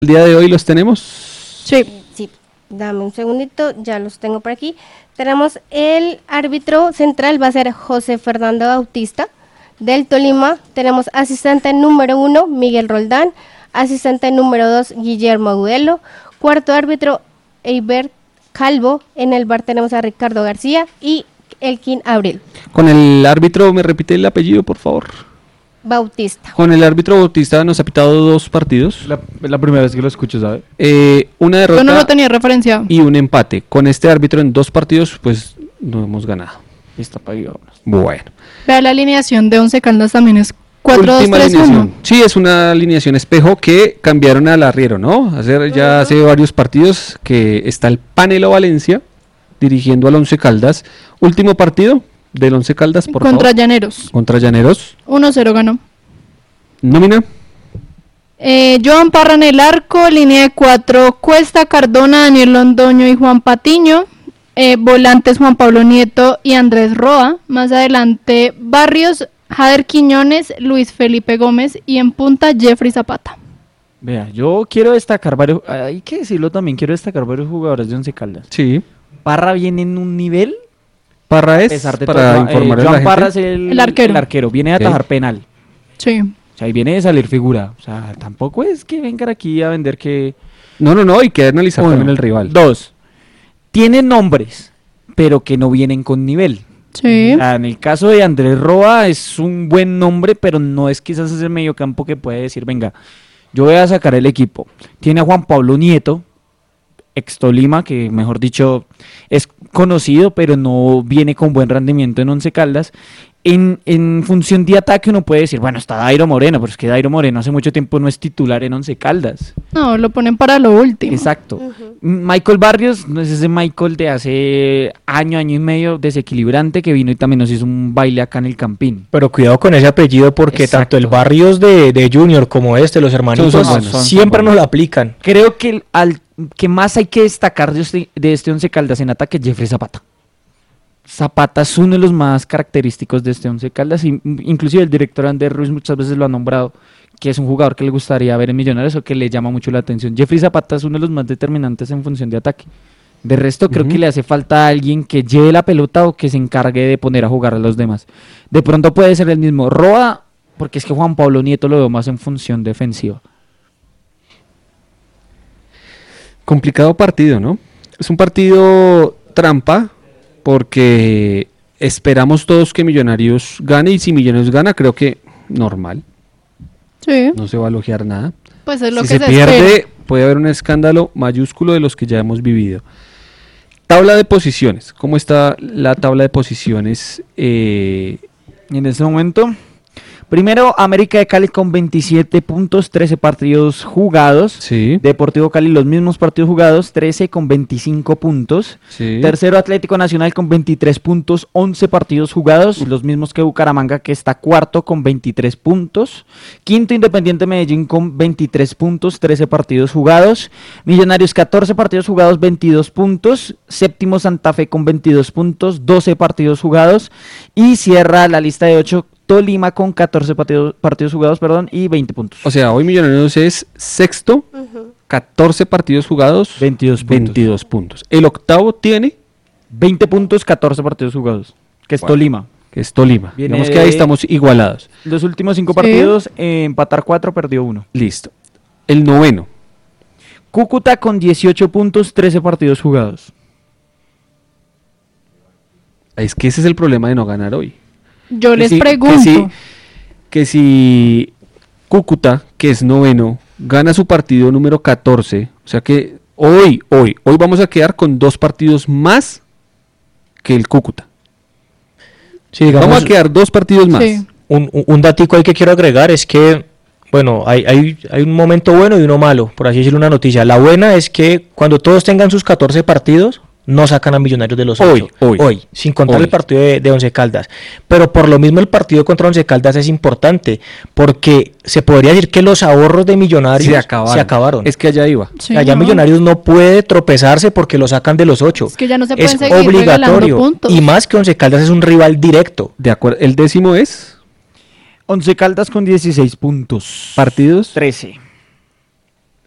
El día de hoy los tenemos. Sí. Sí, dame un segundito, ya los tengo por aquí. Tenemos el árbitro central, va a ser José Fernando Bautista, del Tolima. Tenemos asistente número 1, Miguel Roldán. Asistente número 2, Guillermo Agudelo. Cuarto árbitro, Eibert Calvo. En el bar tenemos a Ricardo García y Elkin Abril. Con el árbitro, ¿me repite el apellido, por favor? Bautista. Con el árbitro Bautista nos ha pitado 2 partidos. La primera vez que lo escucho, ¿sabe? Una derrota Yo no lo tenía referencia. y un empate. Con este árbitro en 2 partidos, pues no hemos ganado. Está pagado. Bueno. Vea, la alineación de Once Caldas también es Última 4-2-3-1. alineación. Sí, es una alineación espejo que cambiaron al arriero, ¿no? Hace varios partidos que está el Panelo Valencia dirigiendo al Once Caldas. Último partido del Once Caldas, por Contra favor. Llaneros. Contra Llaneros. 1-0 ganó. Nómina. Joan Parra en el arco, línea de 4, Cuesta, Cardona, Daniel Londoño y Juan Patiño. Volantes Juan Pablo Nieto y Andrés Roa. Más adelante Barrios, Jader Quiñones, Luis Felipe Gómez y en punta Jeffrey Zapata. Vea, yo quiero destacar varios, hay que decirlo también, quiero destacar varios jugadores de Once Caldas. Sí. Parra viene en un nivel, Parra a es, pesar de para todo, informar a la Joan gente. Parra es El arquero. el arquero, viene a Ok. atajar penal. Sí. O sea, y viene de salir figura. O sea, tampoco es que vengan aquí a vender que... No, hay que analizar Uno. también el rival. 2. Tiene nombres, pero que no vienen con nivel. Sí. O sea, en el caso de Andrés Roa es un buen nombre, pero no es quizás ese mediocampo que puede decir, venga, yo voy a sacar el equipo. Tiene a Juan Pablo Nieto, ex Tolima, que mejor dicho es conocido, pero no viene con buen rendimiento en Once Caldas. En función de ataque uno puede decir, bueno, está Dairo Moreno, pero es que Dairo Moreno hace mucho tiempo no es titular en Once Caldas. No, lo ponen para lo último. Exacto. Michael Barrios no es ese Michael de hace año y medio desequilibrante que vino y también nos hizo un baile acá en el Campín. Pero cuidado con ese apellido porque Exacto. tanto el Barrios de Junior como los hermanitos, Son buenos, siempre son nos lo aplican. Creo que al que más hay que destacar de este Once Caldas en ataque es Jeffrey Zapata. Zapata es uno de los más característicos de este Once Caldas, inclusive el director Ander Ruiz muchas veces lo ha nombrado, que es un jugador que le gustaría ver en Millonarios o que le llama mucho la atención. Jeffrey Zapata es uno de los más determinantes en función de ataque. De resto creo que le hace falta a alguien que lleve la pelota o que se encargue de poner a jugar a los demás. De pronto puede ser el mismo Roa, porque es que Juan Pablo Nieto lo veo más en función defensiva. Complicado partido, ¿no? Es un partido trampa porque esperamos todos que Millonarios gane y si Millonarios gana creo que normal, Sí. no se va a elogiar nada. Pues es lo Si que se se pierde espera. puede haber un escándalo mayúsculo de los que ya hemos vivido. Tabla de posiciones, ¿cómo está la tabla de posiciones? En este momento, primero América de Cali con 27 puntos, 13 partidos jugados. Sí, Deportivo Cali los mismos partidos jugados, 13 con 25 puntos. sí. Tercero Atlético Nacional con 23 puntos, 11 partidos jugados, los mismos que Bucaramanga que está cuarto con 23 puntos. Quinto Independiente Medellín con 23 puntos, 13 partidos jugados. Millonarios 14 partidos jugados, 22 puntos. Séptimo Santa Fe con 22 puntos, 12 partidos jugados. Y cierra la lista de 8 Tolima con 14 partidos jugados, y 20 puntos. O sea, hoy Millonarios es sexto, 14 partidos jugados, 22 puntos. 22 puntos. El octavo tiene, 20 puntos, 14 partidos jugados, que es Bueno. Tolima. que es Tolima. Viene Digamos que ahí de- estamos igualados. Los últimos 5 Sí. partidos, empatar 4, perdió 1. Listo. El noveno. Cúcuta con 18 puntos, 13 partidos jugados. Es que ese es el problema de no ganar hoy. Yo les Que si- pregunto. Que si Cúcuta, que es noveno, gana su partido número 14, o sea que hoy vamos a quedar con 2 partidos más que el Cúcuta. Sí, digamos, Vamos a quedar 2 partidos más. Sí. un datico ahí que quiero agregar es que, bueno, hay un momento bueno y uno malo, por así decirlo, una noticia. La buena es que cuando todos tengan sus 14 partidos, no sacan a Millonarios de los 8. Hoy. Sin contar Hoy. el partido de Once Caldas. Pero por lo mismo el partido contra Once Caldas es importante, porque se podría decir que los ahorros de Millonarios Se acabaron. Es que allá iba. Sí, Allá no. Millonarios no puede tropezarse porque lo sacan de los 8. Es que ya no se pueden Es seguir regalando obligatorio. puntos. Y más que Once Caldas es un rival directo. De acuerdo. El décimo es 11 Caldas con 16 puntos. partidos. 13.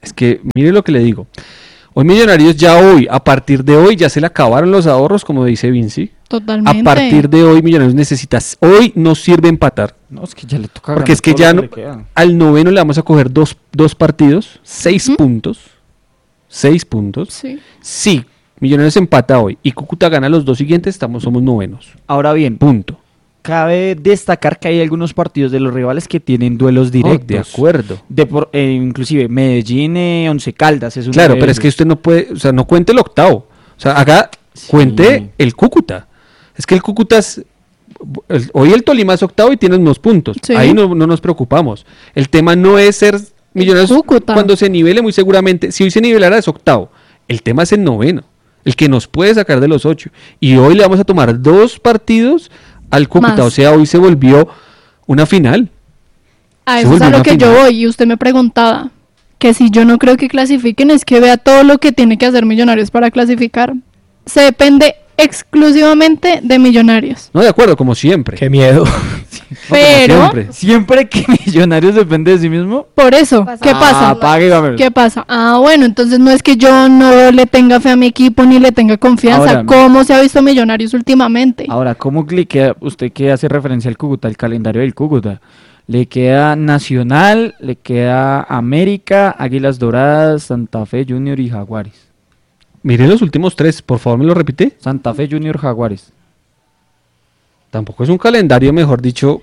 Es que mire lo que le digo. Hoy Millonarios a partir de hoy ya se le acabaron los ahorros, como dice Vinci. Totalmente. A partir de hoy Millonarios hoy no sirve empatar. No, es que ya le toca Porque ganar es que todo ya lo no, le queda. al noveno le vamos a coger dos partidos, 6 puntos. 6 puntos. Sí. Sí, Millonarios empata hoy y Cúcuta gana los 2 siguientes, somos novenos. Ahora bien, Punto. cabe destacar que hay algunos partidos de los rivales que tienen duelos directos. De acuerdo. Inclusive Medellín, Once Caldas es uno Claro, de pero es que ellos. usted no puede, o sea, no cuente el octavo. O sea, cuente el Cúcuta. Es que el Cúcuta hoy el Tolima es octavo y tiene unos puntos. Sí. Ahí no nos preocupamos. El tema no es ser Millonarios Cúcuta. cuando se nivele muy seguramente. Si hoy se nivelara es octavo. El tema es el noveno. El que nos puede sacar de los 8. Y hoy le vamos a tomar 2 partidos al Cúcuta. Más. O sea, hoy se volvió una final. A Se eso es volvió a lo una que yo final. voy. Y usted me preguntaba que si yo no creo que clasifiquen, es que vea todo lo que tiene que hacer Millonarios para clasificar. Se depende exclusivamente de Millonarios. No, de acuerdo, como siempre. Qué miedo. No, como Pero, siempre. Siempre que Millonarios depende de sí mismo. por eso, Pasa. ¿qué pasa? Apague, vámonos. ¿Qué pasa? Bueno, entonces no es que yo no le tenga fe a mi equipo ni le tenga confianza. Ahora, ¿Cómo se ha visto Millonarios últimamente? Ahora, ¿cómo le queda usted que hace referencia al Cúcuta, el calendario del Cúcuta? Le queda Nacional, le queda América, Águilas Doradas, Santa Fe Junior y Jaguares. Mire los últimos 3, por favor, ¿me lo repite? Santa Fe Junior Jaguares. Tampoco es un calendario, mejor dicho.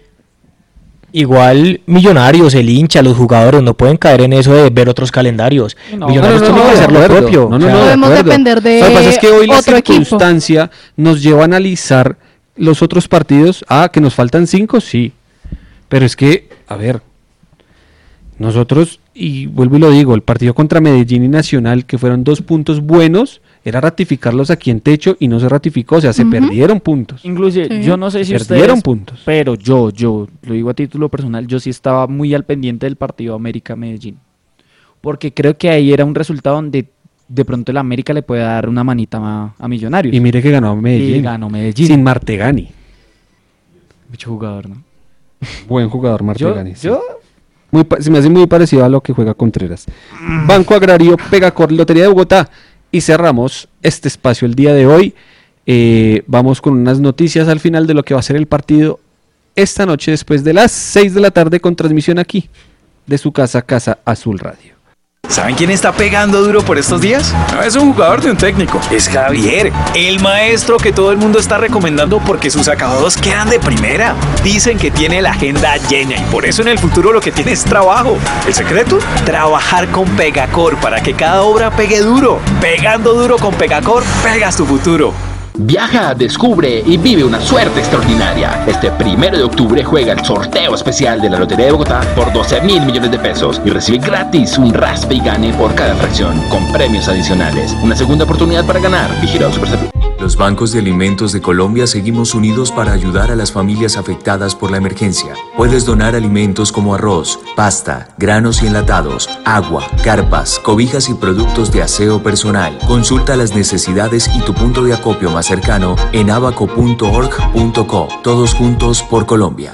Igual Millonarios, el hincha, los jugadores no pueden caer en eso de ver otros calendarios. No, Millonarios tiene que de hacer lo acuerdo. propio. No, no, O sea, no, de Podemos acuerdo. depender de Lo que pasa es que hoy la otro equipo. circunstancia nos lleva a analizar los otros partidos. Que nos faltan 5, sí. Pero es que, a ver, nosotros, y vuelvo y lo digo, el partido contra Medellín y Nacional, que fueron 2 puntos buenos, era ratificarlos aquí en techo y no se ratificó, o sea, se perdieron puntos. Inclusive, Sí. yo no sé si Perdieron ustedes, puntos. pero yo lo digo a título personal, yo sí estaba muy al pendiente del partido América-Medellín. Porque creo que ahí era un resultado donde de pronto el América le puede dar una manita a Millonarios. Y mire que ganó Medellín. Y ganó Medellín. Sin Martegani. Mucho jugador, ¿no? Buen jugador Martegani. sí. Yo Se me hace muy parecido a lo que juega Contreras. Banco Agrario, Pegacor, Lotería de Bogotá. Y cerramos este espacio el día de hoy. Vamos con unas noticias al final de lo que va a ser el partido esta noche después de las 6 de la tarde con transmisión aquí de su casa, Casa Azul Radio. ¿Saben quién está pegando duro por estos días? No es un jugador de un técnico, es Javier, el maestro que todo el mundo está recomendando porque sus acabados quedan de primera. Dicen que tiene la agenda llena y por eso en el futuro lo que tiene es trabajo. ¿El secreto? Trabajar con Pegacor para que cada obra pegue duro. Pegando duro con Pegacor, pegas tu futuro. Viaja, descubre y vive una suerte extraordinaria. Este 1 de octubre juega el sorteo especial de la Lotería de Bogotá por 12.000 millones de pesos y recibe gratis un raspe y gane por cada fracción, con premios adicionales. Una segunda oportunidad para ganar. Vigilado Superservicio. Los bancos de alimentos de Colombia seguimos unidos para ayudar a las familias afectadas por la emergencia. Puedes donar alimentos como arroz, pasta, granos y enlatados, agua, carpas, cobijas y productos de aseo personal. Consulta las necesidades y tu punto de acopio más cercano en abaco.org.co. Todos juntos por Colombia.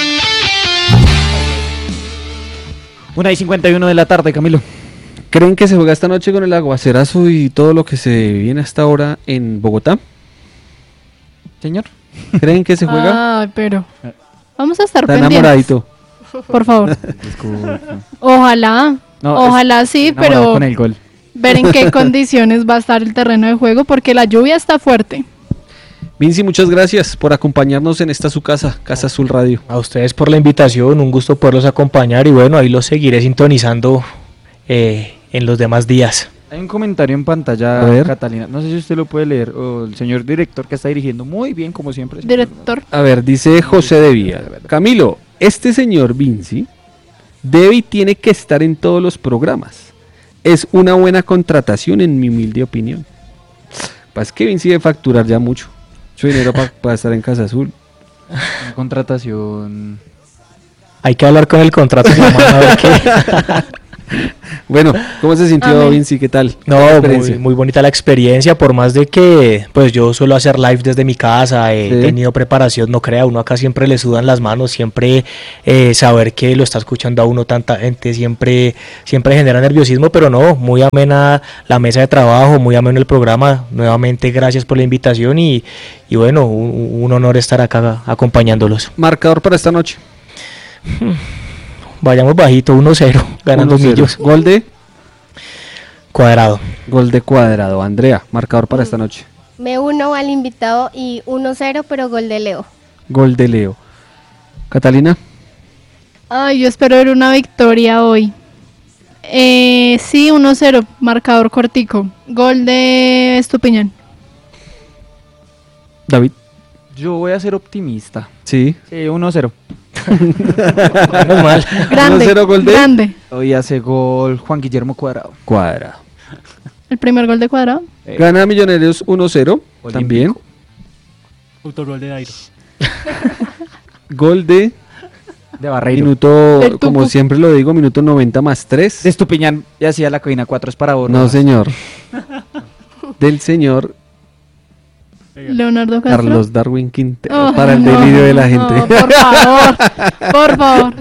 1:51 de la tarde, Camilo. ¿Creen que se juega esta noche con el aguacerazo y todo lo que se viene hasta ahora en Bogotá? Señor. ¿Creen que se juega? Pero vamos a estar Está pendientes. enamoradito. Por favor. Disculpe. Ojalá. No, Ojalá sí, Enamorado pero con el gol. ver en qué condiciones va a estar el terreno de juego porque la lluvia está fuerte. Vinci, muchas gracias por acompañarnos en esta su casa, Casa Azul Radio. A ustedes por la invitación, un gusto poderlos acompañar y bueno, ahí los seguiré sintonizando en los demás días. Hay un comentario en pantalla, A ver. Catalina. No sé si usted lo puede leer. O el señor director que está dirigiendo muy bien, como siempre. Director. A ver, dice José de Vía. Camilo, este señor Vinci debe y tiene que estar en todos los programas. Es una buena contratación en mi humilde opinión. Pues que Vinci debe facturar ya mucho dinero para estar en Casa Azul. Una contratación. Hay que hablar con el contrato, mi hermano, a ver qué. Bueno, ¿cómo se sintió, Amén. Vinci? ¿Qué tal? No, La experiencia. muy bonita la experiencia, por más de que pues yo suelo hacer live desde mi casa, he Sí. tenido preparación, no crea, uno acá siempre le sudan las manos, siempre saber que lo está escuchando a uno tanta gente, siempre genera nerviosismo, pero no, muy amena la mesa de trabajo, muy ameno el programa, nuevamente gracias por la invitación y bueno, un honor estar acá acompañándolos. Marcador para esta noche. Vayamos bajito, 1-0, ganando 1-0. Millos, Gol de Cuadrado. Andrea, marcador para esta noche. Me uno al invitado y 1-0, pero gol de Leo. Gol de Leo. Catalina, Ay, yo espero ver una victoria hoy. Sí, 1-0, marcador cortico. Gol de Estupiñán. David. Yo voy a ser optimista. Sí. 1-0. Menos mal. Grande, 1-0 gol de- grande. Hoy hace gol Juan Guillermo Cuadrado. Cuadrado. El primer gol de Cuadrado. Gana Millonarios 1-0. También. Autogol de Dairo. Gol de De Barreiro. minuto, Del Tucu. como siempre lo digo, minuto 90 más 3. De Estupiñán y hacía la cabina 4 es para borrar. No, señor. Del señor Leonardo Castro. Carlos Darwin Quintero. Oh, para el no, delirio de la gente. no, por favor, por favor.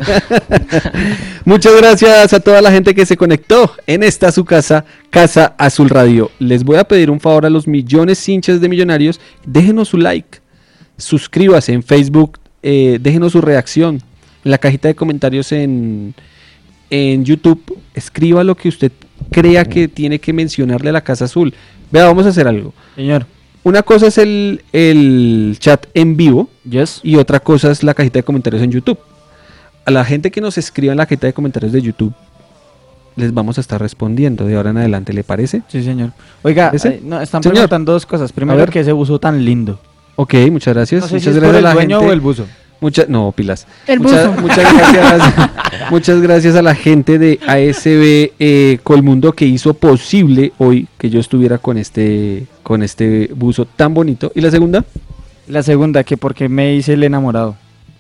Muchas gracias a toda la gente que se conectó en esta su casa, Casa Azul Radio. Les voy a pedir un favor a los millones hinchas de Millonarios, déjenos su like, suscríbase en Facebook, déjenos su reacción en la cajita de comentarios en YouTube, escriba lo que usted crea que tiene que mencionarle a la Casa Azul. Vea, vamos a hacer algo. Señor. Una cosa es el chat en vivo Yes. y otra cosa es la cajita de comentarios en YouTube. A la gente que nos escriba en la cajita de comentarios de YouTube, les vamos a estar respondiendo de ahora en adelante, ¿le parece? Sí, señor. Oiga, ¿Ese? no, están Señor. preguntando dos cosas. A Primero, ver. que ese buzo tan lindo. Ok, muchas gracias. No sé si muchas es gracias por a el la dueño gente. o el buzo. No, pilas. El Muchas- buzo. Muchas gracias. Muchas gracias a la gente de ASB Colmundo que hizo posible hoy que yo estuviera con este buzo tan bonito. ¿Y la segunda? La segunda, que porque me hice el enamorado.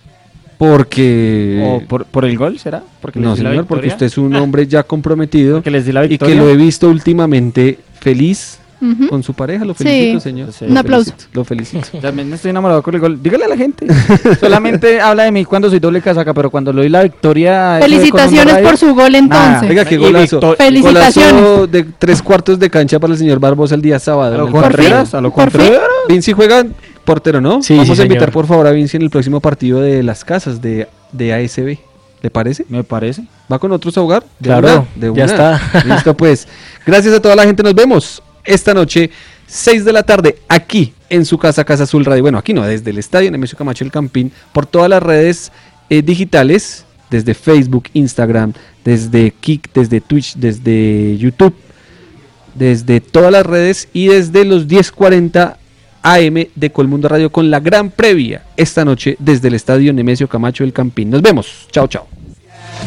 Porque... ¿O por el gol, será? Porque no, les di la señor, porque victoria. usted es un hombre ya comprometido Porque les di la y victoria. que lo he visto últimamente feliz Ujú. con su pareja. Lo Sí. felicito, señor. Sí, Lo un aplauso. felicito, Lo felicito. También estoy enamorado con el gol. Dígale a la gente. Solamente habla de mí cuando soy doble casaca, pero cuando le doy la victoria... Felicitaciones por su gol entonces. Oiga, qué Y golazo. Felicitaciones. Golazo de 3/4 de cancha para el señor Barbosa el día sábado. A en lo el Contreras, partido. a lo Por fin. Contreras. Vinci juega portero, ¿no? Sí, Vamos sí, a invitar señor. por favor a Vinci en el próximo partido de las casas de ASB. ¿Le parece? Me parece. ¿Va con otros a jugar? ¿De Claro, una? De ya una. está. Listo, pues. Gracias a toda la gente. Nos vemos esta noche, 6 de la tarde, aquí en su casa, Casa Azul Radio. Bueno, aquí no, desde el estadio Nemesio Camacho El Campín, por todas las redes digitales, desde Facebook, Instagram, desde Kik, desde Twitch, desde YouTube, desde todas las redes y desde los 10:40 AM de Colmundo Radio con la gran previa esta noche desde el estadio Nemesio Camacho El Campín. Nos vemos. Chao, chao.